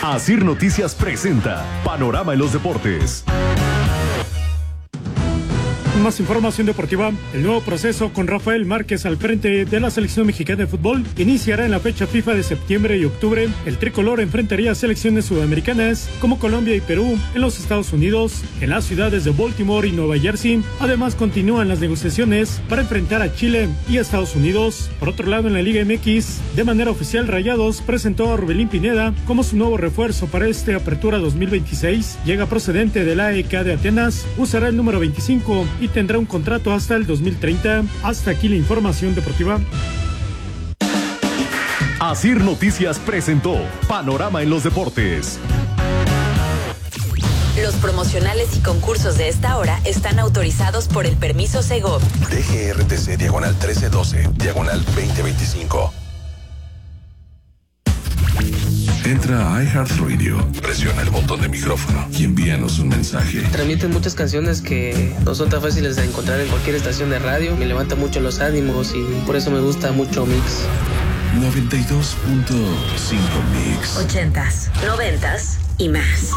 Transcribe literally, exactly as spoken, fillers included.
Asir Noticias presenta Panorama en los Deportes. Más información deportiva. El nuevo proceso con Rafael Márquez al frente de la selección mexicana de fútbol iniciará en la fecha FIFA de septiembre y octubre. El tricolor enfrentaría a selecciones sudamericanas como Colombia y Perú en los Estados Unidos, en las ciudades de Baltimore y Nueva Jersey. Además, continúan las negociaciones para enfrentar a Chile y a Estados Unidos. Por otro lado, en la Liga M X, de manera oficial, Rayados presentó a Orbelín Pineda como su nuevo refuerzo para esta apertura dos mil veintiséis. Llega procedente del A E K de Atenas, usará el número veinticinco y tendrá un contrato hasta el dos mil treinta. Hasta aquí la información deportiva. Asir Noticias presentó Panorama en los Deportes. Los promocionales y concursos de esta hora están autorizados por el permiso Segov. D G R T C diagonal trece doce, diagonal veinte veinticinco. Entra a iHeartRadio, presiona el botón de micrófono y envíanos un mensaje. Transmiten muchas canciones que no son tan fáciles de encontrar en cualquier estación de radio. Me levanta mucho los ánimos y por eso me gusta mucho Mix. noventa y dos punto cinco Mix. Ochentas, noventas y más.